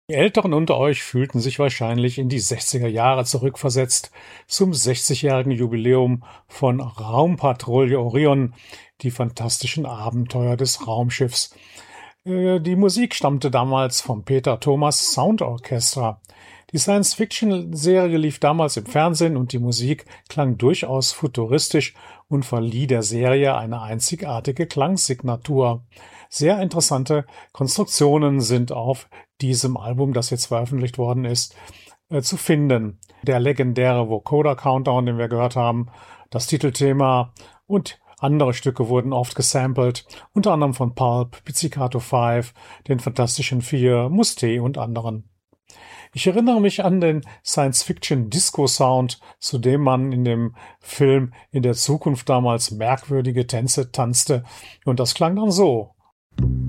Die Älteren unter euch fühlten sich wahrscheinlich in die 60er Jahre zurückversetzt zum 60-jährigen Jubiläum von Raumpatrouille Orion, die fantastischen Abenteuer des Raumschiffs. Die Musik stammte damals vom Peter Thomas Sound Orchestra. Die Science-Fiction-Serie lief damals im Fernsehen und die Musik klang durchaus futuristisch und verlieh der Serie eine einzigartige Klangsignatur. Sehr interessante Konstruktionen sind auf diesem Album, das jetzt veröffentlicht worden ist, zu finden. Der legendäre Vocoder Countdown, den wir gehört haben, das Titelthema und andere Stücke wurden oft gesampelt, unter anderem von Pulp, Pizzicato 5, den Fantastischen Vier, Muste und anderen. Ich erinnere mich an den Science-Fiction-Disco-Sound, zu dem man in dem Film in der Zukunft damals merkwürdige Tänze tanzte, und das klang dann so.